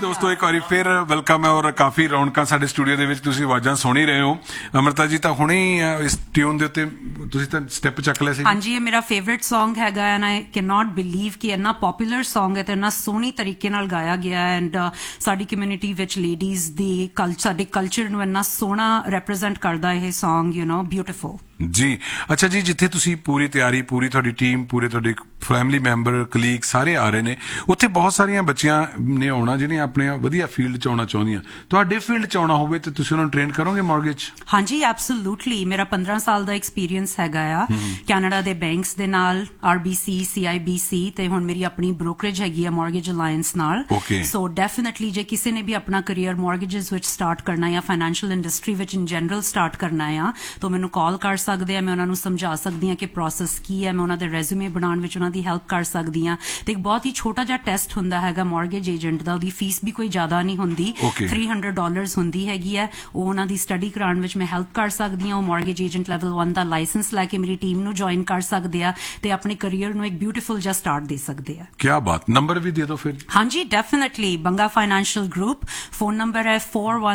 ਦੋਸਤੋ ਇੱਕ ਵਾਰੀ ਫਿਰ ਵੈਲਕਮ ਹੈ ਔਰ ਕਾਫੀ ਰੌਣਕਾਂ ਸਾਡੇ ਸਟੂਡੀਓ ਦੇ ਵਿੱਚ ਤੁਸੀਂ ਆਵਾਜ਼ਾਂ ਸੁਣ ਹੀ ਰਹੇ ਹੋ। ਅਮ੍ਰਿਤਾ ਜੀ ਤਾਂ ਹੁਣੇ ਹੀ ਇਸ ਟਿਊਨ ਦੇ ਉੱਤੇ ਤੁਸੀਂ ਤਾਂ ਸਟੈਪ ਚੱਕ ਲਿਆ ਸੀ। ਹਾਂਜੀ, ਇਹ ਮੇਰਾ ਫੇਵਰਿਟ Song ਹੈਗਾ and I can not believe ਕਿ ਇੰਨਾ ਪਪੂਲਰ Song ਹੈ ਤੇ ਇੰਨਾ ਸੋਹਣੀ ਤਰੀਕੇ ਨਾਲ ਗਾਇਆ ਗਿਆ ਐਂਡ ਸਾਡੀ ਕਮਿਊਨਿਟੀ ਵਿੱਚ ਲੇਡੀਜ਼ ਦੀ ਸਾਡੇ ਕਲਚਰ ਨੂੰ ਇੰਨਾ ਸੋਹਣਾ ਰੈਪਰੈਜ਼ੈਂਟ ਕਰਦਾ ਇਹ Song, ਯੂ ਨੋ, ਬਿਊਟੀਫੁਲ ਜੀ। ਅੱਛਾ ਜੀ, ਜਿੱਥੇ ਤੁਸੀਂ ਪੂਰੀ ਤਿਆਰੀ, ਪੂਰੀ ਤੁਹਾਡੀ ਟੀਮ, ਪੂਰੇ ਤੁਹਾਡੇ ਫੈਮਿਲੀ ਮੈਂਬਰ, ਕਲੀਗ ਸਾਰੇ ਆ ਰਹੇ ਨੇ, ਉੱਥੇ ਬਹੁਤ ਸਾਰੀਆਂ ਬੱਚੀਆਂ ਨੇ ਆਉਣਾ ਜਿਹੜੀਆਂ ਆਪਣੇ ਵਧੀਆ ਫੀਲਡ 'ਚ ਆਉਣਾ ਚਾਹੁੰਦੀਆਂ। ਤੁਹਾਡੇ ਫੀਲਡ 'ਚ ਆਉਣਾ ਹੋਵੇ ਤਾਂ ਤੁਸੀਂ ਉਹਨਾਂ ਨੂੰ ਟ੍ਰੇਨ ਕਰੋਗੇ ਮਾਰਗੇਜ? ਹਾਂਜੀ, ਐਬਸੋਲੂਟਲੀ। ਮੇਰਾ 15 ਸਾਲ ਦਾ ਐਕਸਪੀਰੀਅੰਸ ਹੈਗਾ ਆ ਕੈਨੇਡਾ ਦੇ ਬੈਂਕਸ ਦੇ ਨਾਲ, RBC, CIBC, ਤੇ ਹੁਣ ਮੇਰੀ ਆਪਣੀ ਬ੍ਰੋਕਰੇਜ ਹੈਗੀ ਆ ਮਾਰਗੇਜ ਅਲਾਇੰਸ ਨਾਲ। ਸੋ ਡੈਫੀਨਿਟਲੀ ਜੇ ਕਿਸੇ ਨੇ ਵੀ ਆਪਣਾ ਕਰੀਅਰ ਮਾਰਗੇਜਸ ਵਿੱਚ ਸਟਾਰਟ ਕਰਨਾ ਜਾਂ ਫਾਈਨੈਂਸ਼ੀਅਲ ਇੰਡਸਟਰੀ ਵਿੱਚ ਇਨ ਜਨਰਲ ਸਟਾਰਟ ਕਰਨਾ ਆ ਤਾਂ ਮੈਨੂੰ ਕਾਲ ਕਰ ਸਕਦੇ ਆ। ਮੈਂ ਉਹਨਾਂ ਨੂੰ ਸਮਝਾ ਸਕਦੀ ਹਾਂ ਕਿ ਪ੍ਰੋਸੈਸ ਕੀ ਹੈ। ਮੈਂ ਉਹਨਾਂ ਦੇ ਰੈਜ਼ੂਮੇ ਬਣਾਉਣ ਵਿੱਚ ਉਹਨਾਂ ਦੀ ਹੈਲਪ ਕਰ ਸਕਦੀ ਹਾਂ। ਤੇ ਇੱਕ ਬਹੁਤ ਹੀ ਛੋਟਾ ਜਿਹਾ ਟੈਸਟ ਹੁੰਦਾ ਹੈਗਾ ਮਾਰਗੇਜ ਏਜੰਟ ਦਾ, ਉਹਦੀ ਫੀਸ ਵੀ ਕੋਈ ਜ਼ਿਆਦਾ ਨਹੀਂ ਹੁੰਦੀ, $300 ਹੁੰਦੀ ਹੈਗੀ ਹੈ। ਉਹ ਉਹਨਾਂ ਦੀ ਸਟੱਡੀ ਕਰਾਉਣ ਵਿੱਚ ਮੈਂ ਹੈਲਪ ਕਰ ਸਕਦੀ ਹਾਂ। ਉਹ ਮਾਰਗੇਜ ਏਜੰਟ ਲੈਵਲ 1 ਦਾ ਲਾਇਸੈਂਸ ਲੈ ਕੇ ਮੇਰੀ ਟੀਮ ਨੂੰ ਜੁਆਇਨ ਕਰ ਸਕਦੇ ਆ ਤੇ ਆਪਣੇ ਕਰੀਅਰ ਨੂੰ ਇੱਕ ਬਿਊਟੀਫੁਲ ਜਿਹਾ ਸਟਾਰਟ ਦੇ ਸਕਦੇ ਆ। ਕੀ ਬਾਤ। ਨੰਬਰ ਵੀ ਦੇ ਦਿਓ ਫਿਰ। ਹਾਂਜੀ, definitely. Banga financial group, phone number ਹੈ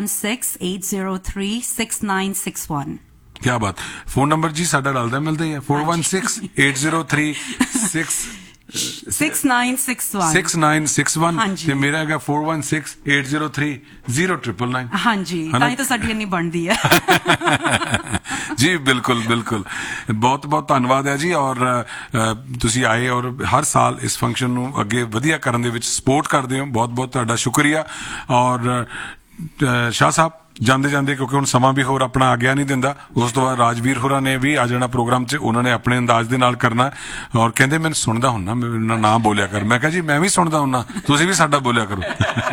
4168036961। क्या बात। फोन नंबर जी साडा डालदा मिलदा ही है 4168036961 ਤੇ ਮੇਰਾ ਹੈਗਾ 4168030999। ਹਾਂਜੀ, ਤਾਂ ਹੀ ਤਾਂ ਸਾਡੀ ਇੰਨੀ ਬਣਦੀ ਹੈ। ਜੀ ਬਿਲਕੁਲ ਬਿਲकुल। ਬਹੁਤ ਬਹੁਤ ਧੰਨਵਾਦ ਹੈ ਜੀ। ਔਰ ਤੁਸੀਂ ਆਏ ਔਰ ਹਰ ਸਾਲ ਇਸ ਫੰਕਸ਼ਨ ਨੂੰ ਅੱਗੇ ਵਧੀਆ ਕਰਨ ਦੇ ਵਿੱਚ ਸਪੋਰਟ ਕਰਦੇ ਹੋ। ਬਹੁਤ ਬਹੁਤ ਤੁਹਾਡਾ ਸ਼ੁਕਰੀਆ। ਔਰ ਸ਼ਾਹ ਸਾਹਿਬ ਜਾਂਦੇ ਜਾਂਦੇ, ਕਿਉਂਕਿ ਹੁਣ ਸਮਾਂ ਵੀ ਹੋਰ ਆਪਣਾ ਆਗਿਆ ਨਹੀਂ ਦਿੰਦਾ, ਉਸ ਤੋਂ ਬਾਅਦ ਰਾਜਵੀਰ ਹੋਰਾਂ ਨੇ ਵੀ ਆ ਜਾਣਾ ਪ੍ਰੋਗਰਾਮ 'ਚ। ਉਹਨਾਂ ਨੇ ਆਪਣੇ ਅੰਦਾਜ਼ ਦੇ ਨਾਲ ਕਰਨਾ ਔਰ ਕਹਿੰਦੇ ਮੈਨੂੰ ਸੁਣਦਾ ਹੁੰਨਾ, ਮੇਰਾ ਨਾਂ ਬੋਲਿਆ ਕਰ। ਮੈਂ ਕਿਹਾ ਜੀ ਮੈਂ ਵੀ ਸੁਣਦਾ ਹੁੰਨਾ, ਤੁਸੀਂ ਵੀ ਸਾਡਾ ਬੋਲਿਆ ਕਰੋ।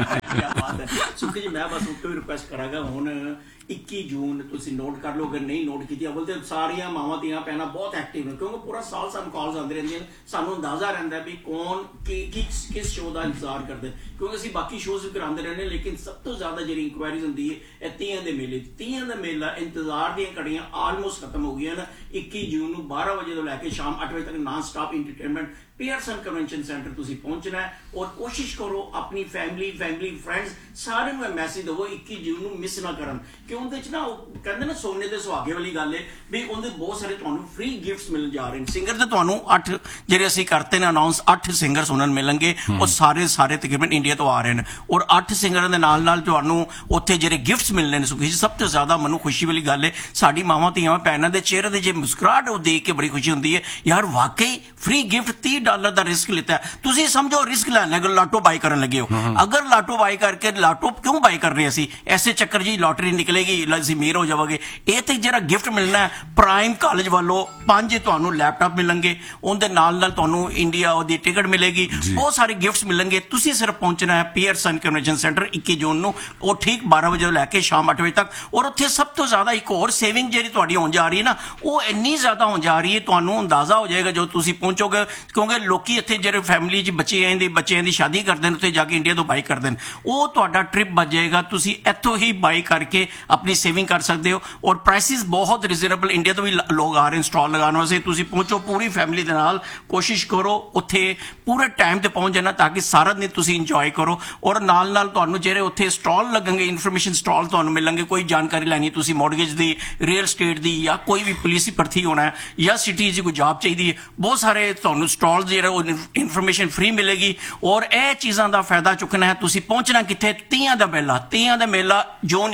ਸੁਖੀ ਜੀ, ਮੈਂ ਬਸ ਉੱਤੋਂ ਹੀ ਰਿਕੁਐਸਟ ਕਰਾਂਗਾ, ਹੁਣ 21 ਜੂਨ ਤੁਸੀਂ ਨੋਟ ਕਰ ਲਓ। ਅਗਰ ਨਹੀਂ ਨੋਟ ਕੀਤੀ, ਅਵਲ ਤੇ ਸਾਰੀਆਂ ਮਾਵਾਂ ਧੀਆਂ ਭੈਣਾਂ ਬਹੁਤ ਐਕਟਿਵ ਨੇ, ਕਿਉਂਕਿ ਪੂਰਾ ਸਾਲ ਸਾਨੂੰ ਕਾਲਸ ਆਉਂਦੇ ਰਹਿੰਦੀਆਂ ਨੇ। ਸਾਨੂੰ ਅੰਦਾਜ਼ਾ ਰਹਿੰਦਾ ਵੀ ਕੌਣ ਕਿਸ ਸ਼ੋਅ ਦਾ ਇੰਤਜ਼ਾਰ ਕਰਦੇ, ਕਿਉਂਕਿ ਅਸੀਂ ਬਾਕੀ ਸ਼ੋਅ ਵੀ ਕਰਾਉਂਦੇ ਰਹਿੰਦੇ, ਲੇਕਿਨ ਸਭ ਤੋਂ ਜ਼ਿਆਦਾ ਜਿਹੜੀ ਇਨਕੁਆਇਰੀਜ਼ ਹੁੰਦੀ ਹੈ ਇਹ ਤੀਆਂ ਦੇ ਮੇਲੇ। ਤੀਆਂ ਦਾ ਮੇਲਾ ਇੰਤਜ਼ਾਰ ਦੀਆਂ ਘੜੀਆਂ ਆਲਮੋਸਟ ਖਤਮ ਹੋ ਗਈਆਂ ਨੇ। 21 ਜੂਨ ਨੂੰ 12 ਵਜੇ ਤੋਂ ਲੈ ਕੇ ਸ਼ਾਮ 8 ਵਜੇ ਤੱਕ non stop entertainment Pearson convention centre ਤੁਸੀਂ ਪਹੁੰਚਣਾ ਹੈ। ਔਰ ਕੋਸ਼ਿਸ਼ ਕਰੋ ਆਪਣੀ ਫੈਮਿਲੀ ਫਰੈਂਡਸ ਸਾਰਿਆਂ ਨੂੰ ਇਹ ਮੈਸੇਜ ਦੇਵੋ 21 ਜੂਨ ਨੂੰ ਮਿਸ ਨਾ ਕਰਨ, ਕਿ ਉਹਦੇ 'ਚ ਨਾ ਉਹ ਕਹਿੰਦੇ ਨਾ ਸੋਨੇ ਦੇ ਸੁਹਾਗੇ ਵਾਲੀ ਗੱਲ ਹੈ ਵੀ ਉਹਦੇ ਬਹੁਤ ਸਾਰੇ ਤੁਹਾਨੂੰ ਫ੍ਰੀ ਗਿਫਟਸ ਮਿਲਣ ਜਾ ਰਹੇ ਨੇ। ਸਿੰਗਰ ਤੇ ਤੁਹਾਨੂੰ 8 ਜਿਹੜੇ ਅਸੀਂ ਕਰਤੇ ਨੇ ਅਨਾਉਂਸ, 8 ਸਿੰਗਰ ਸੁਣਨ ਮਿਲਣਗੇ। ਉਹ ਸਾਰੇ ਤਕਰੀਬਨ ਇੰਡੀਆ ਤੋਂ ਆ ਰਹੇ ਨੇ ਔਰ 8 ਸਿੰਗਰਾਂ ਦੇ ਨਾਲ ਤੁਹਾਨੂੰ ਉੱਥੇ ਜਿਹੜੇ ਗਿਫਟਸ ਮਿਲਣੇ ਨੇ। ਸੁਖੀ ਸਭ ਤੋਂ ਜ਼ਿਆਦਾ ਮੈਨੂੰ ਖੁਸ਼ੀ ਵਾਲੀ ਗੱਲ ਹੈ, ਸਾਡੀ ਮਾਵਾਂ ਧੀਆਂ ਭੈਣਾਂ ਦੇ ਚਿਹਰੇ ਦੇ ਜੇ ਮੁਸਕਰਾਹਟ ਉਹ ਦੇਖ ਕੇ ਬੜੀ ਖੁਸ਼ੀ ਹੁੰਦੀ ਹੈ। ਯਾਰ ਵਾਕਈ ਫ੍ਰੀ ਗਿਫਟ $30 ਦਾ ਰਿਸਕ ਲਿੱਤਾ ਹੈ। ਤੁਸੀਂ ਸਮਝੋ ਰਿਸਕ ਲੈਣ ਲੱਗੇ, ਲਾਟੋ ਬਾਈ ਕਰਨ ਲੱਗੇ ਹੋ। ਅਗਰ ਲਾਟੋ ਬਾਈ ਕਰਕੇ, ਲਾਟੋ ਕਿਉਂ ਬਾਈ ਕਰ ਰਹੇ ਅਸੀਂ? ਐਸੇ ਚੱਕਰ ਜੀ ਲਾਟਰੀ ਨਿਕਲੇਗੀ, ਅਸੀਂ ਅਮੀਰ ਹੋ ਜਾਵਾਂਗੇ। ਇਹ ਤੇ ਜਿਹੜਾ ਗਿਫਟ ਮਿਲਣਾ ਹੈ ਪ੍ਰਾਈਮ ਕਾਲਜ ਵੱਲੋਂ 5 ਤੁਹਾਨੂੰ ਲੈਪਟਾਪ ਮਿਲਣਗੇ, ਉਹਦੇ ਨਾਲ ਤੁਹਾਨੂੰ ਇੰਡੀਆ ਉਹਦੀ ਟਿਕਟ ਮਿਲੇਗੀ, ਬਹੁਤ ਸਾਰੇ ਗਿਫਟਸ ਮਿਲਣਗੇ। ਤੁਸੀਂ ਸਿਰਫ ਪਹੁੰਚਣਾ ਹੈ ਪੀਅਰਸਨ ਕਨਵੈਨਸ਼ਨ ਸੈਂਟਰ 21 ਜੂਨ ਨੂੰ, ਉਹ ਠੀਕ 12 ਵਜੇ ਤੋਂ ਲੈ ਕੇ ਸ਼ਾਮ 8 ਵਜੇ ਤੱਕ। ਔਰ ਉੱਥੇ ਸਭ ਤੋਂ ਜ਼ਿਆਦਾ ਇੱਕ ਹੋਰ ਸੇਵਿੰਗ ਜਿਹੜੀ ਤੁਹਾਡੀ ਹੋਣ ਜਾ ਰਹੀ ਹੈ ਨਾ, ਉਹ ਇੰਨੀ ਜ਼ਿਆਦਾ ਹੋਣ ਜਾ ਰਹੀ ਹੈ, ਤੁਹਾਨੂੰ ਅੰਦਾਜ਼ਾ ਹੋ ਜਾਏਗਾ ਜਦੋਂ ਤੁਸੀਂ ਪਹੁੰਚੋਗੇ। ਕਿਉਂਕਿ ਲੋਕੀ ਇੱਥੇ ਜਿਹੜੇ ਫੈਮਿਲੀ 'ਚ ਬੱਚਿਆਂ ਦੀ ਸ਼ਾਦੀ ਕਰਦੇ ਨੇ, ਉੱਥੇ ਜਾ ਕੇ ਇੰਡੀਆ ਤੋਂ ਬਾਈ ਕਰਦੇ ਨੇ, ਉਹ ਤੁਹਾਡਾ ਟ੍ਰਿਪ ਬਚ ਜਾਏਗਾ। ਤੁਸੀਂ ਇੱਥੋਂ ਹੀ ਬਾਈ ਕਰਕੇ ਆਪਣੀ ਸੇਵਿੰਗ ਕਰ ਸਕਦੇ ਹੋ। ਔਰ ਪ੍ਰਾਈਸਿਸ ਬਹੁਤ ਰੀਜ਼ਨੇਬਲ, ਇੰਡੀਆ ਤੋਂ ਵੀ ਲੋਕ ਆ ਰਹੇ ਨੇ ਸਟਾਲ ਲਗਾਉਣ ਵਾਸਤੇ। ਤੁਸੀਂ ਪਹੁੰਚੋ ਪੂਰੀ ਫੈਮਿਲੀ ਦੇ ਨਾਲ, ਕੋਸ਼ਿਸ਼ ਕਰੋ ਉੱਥੇ ਪੂਰੇ ਟਾਈਮ ਤੇ ਪਹੁੰਚ ਜਾਣਾ ਤਾਂ ਕਿ ਸਾਰਾ ਦਿਨ ਤੁਸੀਂ ਇੰਜੋਏ ਕਰੋ। ਔਰ ਨਾਲ ਤੁਹਾਨੂੰ ਜਿਹੜੇ ਉੱਥੇ ਸਟਾਲ ਲੱਗਣਗੇ, ਇਨਫੋਰਮੇਸ਼ਨ ਸਟਾਲ ਤੁਹਾਨੂੰ ਮਿਲਣਗੇ। ਕੋਈ ਜਾਣਕਾਰੀ ਲੈਣੀ ਤੁਸੀਂ ਮੌਰਗੇਜ ਦੀ, ਰੀਅਲ ਸਟੇਟ ਦੀ, ਜਾਂ ਕੋਈ ਵੀ ਪੁਲਿਸ ਭਰਤੀ ਹੋਣਾ ਹੈ ਜਾਂ ਸਿਟੀ 'ਚ ਕੋਈ ਜੌਬ ਚਾਹੀਦੀ ਹੈ, ਬਹੁਤ ਸਾਰੇ ਤੁਹਾਨੂੰ ਸਟਾਲ ਜਿਹੜੇ ਉਹ ਇਨਫੋਰਮੇਸ਼ਨ ਫ੍ਰੀ ਮਿਲੇਗੀ। ਔਰ ਇਹ ਚੀਜ਼ਾਂ ਦਾ ਫਾਇਦਾ ਚੁੱਕਣਾ ਹੈ। ਤੁਸੀਂ ਪਹੁੰਚਣਾ ਕਿੱਥੇ? ਤੀਆਂ ਦਾ ਮੇਲਾ ਜੂਨ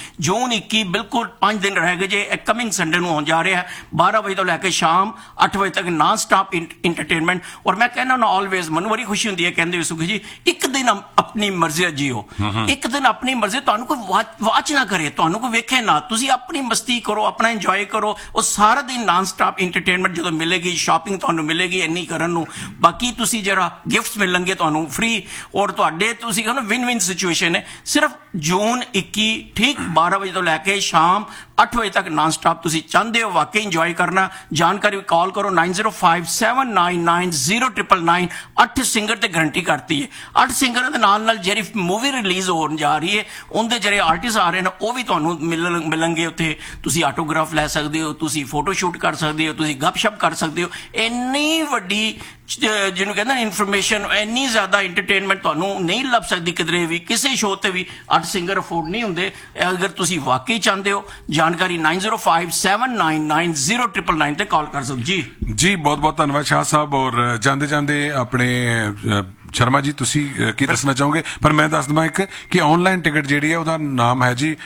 21 ਬਿਲਕੁਲ 5 ਦਿਨ ਰਹਿ ਗਏ ਜੇ। ਕਮਿੰਗ ਸੰਡੇ ਨੂੰ ਹੋਣ ਜਾ ਰਿਹਾ ਹੈ 12 ਵਜੇ ਤੋਂ ਲੈ ਕੇ ਸ਼ਾਮ 8 ਵਜੇ ਤੱਕ ਨਾਨ ਸਟਾਪ ਇੰਟਰਟੇਨਮੈਂਟ। ਔਰ ਮੈਂ ਕਹਿੰਦਾ ਨਾ ਆਲਵੇਜ਼, ਮੈਨੂੰ ਬੜੀ ਖੁਸ਼ੀ ਹੁੰਦੀ ਹੈ ਕਹਿੰਦੇ ਹੋਏ ਸੁਖੀ ਜੀ, ਇੱਕ ਦਿਨ ਆਪਣੀ ਮਰਜ਼ੀ ਜੀਓ, ਇੱਕ ਦਿਨ ਆਪਣੀ ਮਰਜ਼ੀ, ਤੁਹਾਨੂੰ ਕੋਈ ਵਾਚ ਨਾ ਕਰੇ, ਤੁਹਾਨੂੰ ਕੋਈ ਵੇਖੇ ਨਾ, ਤੁਸੀਂ ਆਪਣੀ ਮਸਤੀ ਕਰੋ, ਆਪਣਾ ਇੰਜੋਏ ਕਰੋ। ਉਹ ਸਾਰਾ ਦਿਨ ਨਾਨ ਸਟਾਪ ਇੰਟਰਟੇਨਮੈਂਟ ਜਦੋਂ ਮਿਲੇਗੀ, ਸ਼ਾਪਿੰਗ ਤੁਹਾਨੂੰ ਮਿਲੇਗੀ ਇੰਨੀ ਕਰਨ ਨੂੰ। ਬਾਕੀ ਤੁਸੀਂ ਜਿਹੜਾ ਗਿਫਟਸ ਮਿਲਣਗੇ ਤੁਹਾਨੂੰ ਫ੍ਰੀ, ਔਰ ਤੁਹਾਡੇ ਤੁਸੀਂ ਕਹਿੰਦੇ ਵਿਨ ਸਿਚੁਏਸ਼ਨ ਹੈ। ਸਿਰਫ ਜੂਨ 21 ਠੀਕ 12 ਵਜੇ ਤੋਂ ਲੈ ਕੇ ਸ਼ਾਮ 8 ਵਜੇ ਤੱਕ ਨਾਨ ਸਟਾਪ। ਤੁਸੀਂ ਚਾਹੁੰਦੇ ਹੋ ਵਾਕਈ ਇੰਜੋਏ ਕਰਨਾ, ਜਾਣਕਾਰੀ ਕਾਲ ਕਰੋ 9057990999। 8 ਸਿੰਗਰ ਤੇ ਗਰੰਟੀ ਕਰਤੀ ਹੈ। 8 ਸਿੰਗਰਾਂ ਦੇ ਨਾਲ ਨਾਲ ਜਿਹੜੀ ਮੂਵੀ ਰਿਲੀਜ਼ ਹੋਣ ਜਾ ਰਹੀ ਹੈ ਉਹਦੇ ਜਿਹੜੇ ਆਰਟਿਸਟ ਆ ਰਹੇ ਨੇ ਉਹ ਵੀ ਤੁਹਾਨੂੰ ਮਿਲਣਗੇ ਉੱਥੇ। ਤੁਸੀਂ ਆਟੋਗ੍ਰਾਫ ਲੈ ਸਕਦੇ ਹੋ, ਤੁਸੀਂ ਫੋਟੋ ਸ਼ੂਟ ਕਰ ਸਕਦੇ ਹੋ, ਤੁਸੀਂ ਗੱਪਸ਼ਪ ਕਰ ਸਕਦੇ ਹੋ। ਇੰਨੀ ਵੱਡੀ ਜਿਹਨੂੰ ਕਹਿੰਦਾ ਇਨਫੋਰਮੇਸ਼ਨ, ਇੰਨੀ ਜ਼ਿਆਦਾ ਇੰਟਰਟੇਨਮੈਂਟ ਤੁਹਾਨੂੰ ਨਹੀਂ ਲੱਭ ਸਕਦੀ ਕਿਧਰੇ ਵੀ, ਕਿਸੇ ਸ਼ੋਅ ਤੇ ਵੀ 8 ਸਿੰਗਰ ਅਫੋਰਡ ਨਹੀਂ ਹੁੰਦੇ। ਅਗਰ ਤੁਸੀਂ ਵਾਕਈ ਚਾਹੁੰਦੇ ਹੋ, ਜਾਣਕਾਰੀ 9057990999 ਤੇ ਕਾਲ ਕਰ ਸਕਦੇ। ਜੀ ਬਹੁਤ ਬਹੁਤ ਧੰਨਵਾਦ ਸ਼ਾਹ ਸਾਹਿਬ। ਔਰ ਜਾਂਦੇ ਜਾਂਦੇ ਆਪਣੇ ਸ਼ਰਮਾ ਜੀ ਤੁਸੀਂ ਕੀ ਦੱਸਣਾ ਚਾਹੋਗੇ? ਪਰ ਮੈਂ ਦੱਸ ਦਵਾਂ ਇੱਕ ਕਿ ਆਨਲਾਈਨ ਟਿਕਟ ਜਿਹੜੀ ਹੈ ਉਹਦਾ ਨਾਮ ਹੈ ਜੀ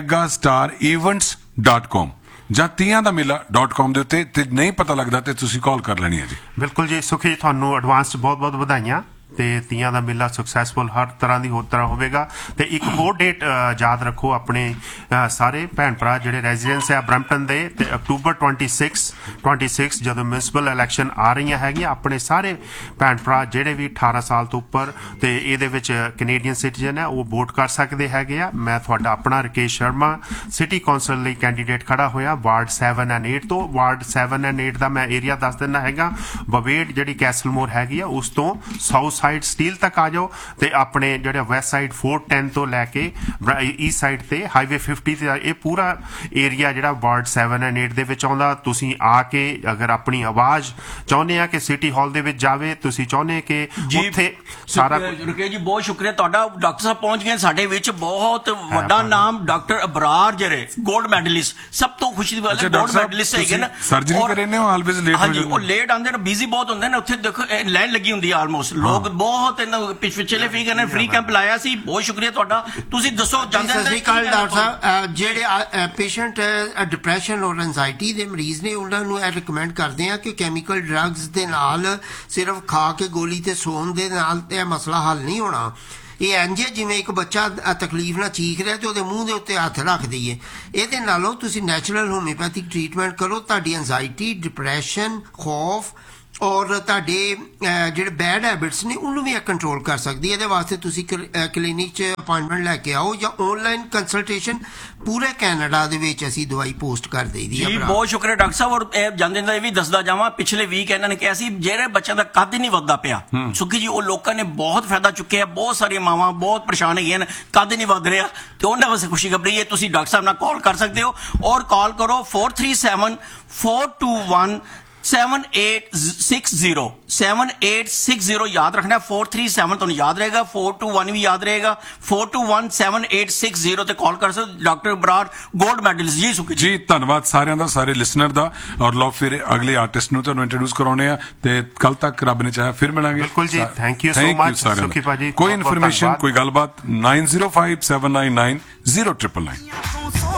megastarevents.com ਜਾਂ ਤੀਆਂ ਦਾ ਮੇਲਾ.com ਦੇ ਉੱਤੇ, ਤੇ ਨਹੀਂ ਪਤਾ ਲੱਗਦਾ ਤੇ ਤੁਸੀਂ ਕਾਲ ਕਰ ਲੈਣੀ ਹੈ ਜੀ। ਬਿਲਕੁਲ ਜੀ ਸੁਖੀ ਜੀ, ਤੁਹਾਨੂੰ ਐਡਵਾਂਸ ਬਹੁਤ ਬਹੁਤ ਵਧਾਈਆਂ ਤੇ ਤੀਆਂ ਦਾ ਮੇਲਾ ਸਕਸੈਸਫੁਲ ਹਰ ਤਰ੍ਹਾਂ ਦੀ ਹੋਰ ਤਰ੍ਹਾਂ ਹੋਵੇਗਾ। ਤੇ ਇੱਕ ਹੋਰ ਡੇਟ ਯਾਦ ਰੱਖੋ ਆਪਣੇ ਸਾਰੇ ਭੈਣ ਭਰਾ ਜਿਹੜੇ ਰੈਜ਼ੀਡੈਂਸ ਹੈ ਬਰੈਂਪਟਨ ਦੇ, ਤੇ ਅਕਤੂਬਰ 26 ਜਦੋਂ ਮਿਊਨਿਸਪਲ ਇਲੈਕਸ਼ਨ ਆ ਰਹੀਆਂ ਹੈਗੀਆਂ, ਆਪਣੇ ਸਾਰੇ ਭੈਣ ਭਰਾ ਜਿਹੜੇ ਵੀ 18 ਸਾਲ ਤੋਂ ਉੱਪਰ ਤੇ ਇਹਦੇ ਵਿੱਚ ਕੈਨੇਡੀਅਨ ਸਿਟੀਜ਼ਨ ਹੈ ਉਹ ਵੋਟ ਕਰ ਸਕਦੇ ਹੈਗੇ ਆ। ਮੈਂ ਤੁਹਾਡਾ ਆਪਣਾ ਰਾਕੇਸ਼ ਸ਼ਰਮਾ ਸਿਟੀ ਕੌਂਸਲ ਲਈ ਕੈਂਡੀਡੇਟ ਖੜਾ ਹੋਇਆ ਵਾਰਡ 7 ਐਂਡ 8 ਤੋਂ। ਵਾਰਡ 7 ਐਂਡ 8 ਦਾ ਮੈਂ ਏਰੀਆ ਦੱਸ ਦਿੰਦਾ ਹੈਗਾ। ਬਵੇਟ ਜਿਹੜੀ ਕੈਸਲਮੋਰ ਹੈਗੀ ਆ ਉਸ ਤੋਂ ਸਾਊਥ ਸਾਈਡ ਸਟੀਲ ਤੱਕ ਆ ਜਾਓ, ਤੇ ਆਪਣੇ ਜਿਹੜੇ ਵੈਸਟ ਸਾਈਡ 410 ਤੋਂ ਲੈ ਕੇ ਈਸਟ ਸਾਈਡ ਤੇ ਹਾਈਵੇ 50 ਤੇ ਇਹ ਪੂਰਾ ਏਰੀਆ ਜਿਹੜਾ ਵਾਰਡ 7 ਐਂਡ 8 ਦੇ ਵਿੱਚ ਆਉਂਦਾ। ਤੁਸੀਂ ਆ ਕੇ ਅਗਰ ਆਪਣੀ ਆਵਾਜ਼ ਚਾਹੁੰਦੇ ਆ ਕਿ ਸਿਟੀ ਹਾਲ ਦੇ ਵਿੱਚ ਜਾਵੇ, ਤੁਸੀਂ ਚਾਹੁੰਦੇ ਕਿ ਉੱਥੇ ਸਾਰਾ ਰੁਕੇ ਜੀ, ਬਹੁਤ ਸ਼ੁਕਰੀਆ ਤੁਹਾਡਾ। ਡਾਕਟਰ ਸਾਹਿਬ ਪਹੁੰਚ ਗਏ ਸਾਡੇ ਵਿੱਚ, ਬਹੁਤ ਵੱਡਾ ਨਾਮ ਡਾਕਟਰ ਅਬਰਾਰ ਜਿਹੜੇ 골ਡ ਮੈਡਲਿਸਟ, ਸਭ ਤੋਂ ਖੁਸ਼ੀ ਦੀ ਗੱਲ ਹੈ 골ਡ ਮੈਡਲਿਸਟ ਹੈਗੇ ਨਾ। ਸਰਜਰੀ ਕਰੇ ਨੇ ਉਹ ਆਲਵੇਜ਼ ਲੇਟ ਹੋ ਜਾਂਦੇ, ਉਹ ਲੇਟ ਆਉਂਦੇ ਨੇ, ਬਿਜ਼ੀ ਬਹੁਤ ਹੁੰਦੇ ਨੇ ਉੱਥੇ। ਦੇਖੋ ਲਾਈਨ ਲੱਗੀ ਹੁੰਦੀ ਹੈ ਆਲਮੋਸਟ, ਲੋਕ ਬਹੁਤ ਪਿਛਲੇ ਫ੍ਰੀ ਕੈਂਪ ਲਾਇਆ ਸੀ। ਬਹੁਤ ਸ਼ੁਕਰੀਆ ਤੁਹਾਡਾ। ਤੁਸੀਂ ਦੱਸੋ ਜਾਂਦੇ ਸਤਿ ਸ਼੍ਰੀ ਅਕਾਲ ਡਾਕਟਰ ਸਾਹਿਬ। ਜਿਹੜੇ ਪੇਸ਼ੈਂਟ ਡਿਪਰੈਸ਼ਨ ਔਰ ਐਂਜ਼ਾਈਟੀ ਦੇ ਮਰੀਜ਼ ਨੇ ਉਹਨਾਂ ਨੂੰ ਇਹ ਰਿਕਮੈਂਡ ਕਰਦੇ ਆ ਕਿ ਕੈਮੀਕਲ ਡਰੱਗਸ ਦੇ ਨਾਲ ਸਿਰਫ ਖਾ ਕੇ ਗੋਲੀ ਤੇ ਸੌਣ ਦੇ ਨਾਲ ਤੇ ਇਹ ਮਸਲਾ ਹੱਲ ਨਹੀਂ ਹੋਣਾ। ਇਹ ਇੰਝ ਹੈ ਜਿਵੇਂ ਇੱਕ ਬੱਚਾ ਤਕਲੀਫ ਨਾਲ ਚੀਖ ਰਿਹਾ ਤੇ ਉਹਦੇ ਮੂੰਹ ਦੇ ਉੱਤੇ ਹੱਥ ਰੱਖ ਦਈਏ। ਇਹਦੇ ਨਾਲੋਂ ਤੁਸੀਂ ਨੈਚੁਰਲ ਹੋਮਿਓਪੈਥਿਕ ਟ੍ਰੀਟਮੈਂਟ ਕਰੋ, ਤੁਹਾਡੀ ਐਂਜ਼ਾਈਟੀ, ਡਿਪਰੈਸ਼ਨ, ਖੌਫ ਔਰ ਤੁਹਾਡੇ ਜਿਹੜੇ ਬੈਡ ਹੈਬਿਟਸ ਨੇ ਉਹਨੂੰ ਵੀ ਕੰਟਰੋਲ ਕਰ ਸਕਦੀ ਹੈ। ਇਹਦੇ ਵਾਸਤੇ ਤੁਸੀਂ ਕਲੀਨਿਕ 'ਚ ਅਪਾਇੰਟਮੈਂਟ ਲੈ ਕੇ ਆਓ ਜਾਂ ਆਨਲਾਈਨ ਕੰਸਲਟੇਸ਼ਨ। ਪੂਰੇ ਕੈਨੇਡਾ ਦੇ ਵਿੱਚ ਅਸੀਂ ਦਵਾਈ ਪੋਸਟ ਕਰ ਦੇਈਦੀ ਹੈ। ਬਹੁਤ ਸ਼ੁਕਰੀਆ ਡਾਕਟਰ ਸਾਹਿਬ। ਔਰ ਜਾਂਦੇ ਦਾ ਇਹ ਵੀ ਦੱਸਦਾ ਜਾਵਾਂ, ਪਿਛਲੇ ਵੀਕ ਇਹਨਾਂ ਨੇ ਕਿਹਾ ਸੀ ਜਿਹੜੇ ਬੱਚਿਆਂ ਦਾ ਕੱਦ ਹੀ ਨਹੀਂ ਵੱਧਦਾ ਪਿਆ, ਸੁੱਖੀ ਜੀ, ਉਹ ਲੋਕਾਂ ਨੇ ਬਹੁਤ ਫਾਇਦਾ ਚੁੱਕਿਆ। ਬਹੁਤ ਸਾਰੀਆਂ ਮਾਵਾਂ ਬਹੁਤ ਪਰੇਸ਼ਾਨ ਹੈਗੀਆਂ ਨੇ, ਕੱਦ ਹੀ ਨਹੀਂ ਵੱਧ ਰਿਹਾ, ਤੇ ਉਹਨਾਂ ਵਾਸਤੇ ਖੁਸ਼ੀ ਖਬਰੀ ਹੈ। ਤੁਸੀਂ ਡਾਕਟਰ ਸਾਹਿਬ ਨਾਲ ਕਾਲ ਕਰ ਸਕਦੇ ਹੋ, ਔਰ ਕਾਲ ਕਰੋ 437-421-7860 ਯਾਦ ਰੱਖਣਾ। 437 ਤੁਹਾਨੂੰ ਯਾਦ ਰਹੇਗਾ, 421 ਵੀ ਯਾਦ ਰਹੇਗਾ, 421-7860 ਤੇ ਕਾਲ ਕਰ ਸਕਦੇ। ਡਾਕਟਰ ਬਰਾੜ 골ਡ ਮੈਡਲਿਸਟ ਜੀ। ਸੁਖੀ ਜੀ ਧੰਨਵਾਦ ਸਾਰਿਆਂ ਦਾ, ਸਾਰੇ ਲਿਸਨਰ ਦਾ। ਔਰ ਲਓ ਫਿਰ ਅਗਲੇ ਆਰਟਿਸਟ ਨੂੰ ਤੁਹਾਨੂੰ ਇੰਟਰੋਡਿਊਸ ਕਰਾਉਣੇ ਆ, ਤੇ ਕੱਲ ਤੱਕ ਰੱਬ ਨੇ ਚਾਹਿਆ ਫਿਰ ਮਿਲਾਂਗੇ। ਬਿਲਕੁਲ ਜੀ, ਥੈਂਕ ਯੂ ਸੋ ਮਚ ਸੁਖੀ ਭਾਜੀ। ਕੋਈ ਇਨਫੋਰਮੇਸ਼ਨ, ਕੋਈ ਗੱਲਬਾਤ 9057990999।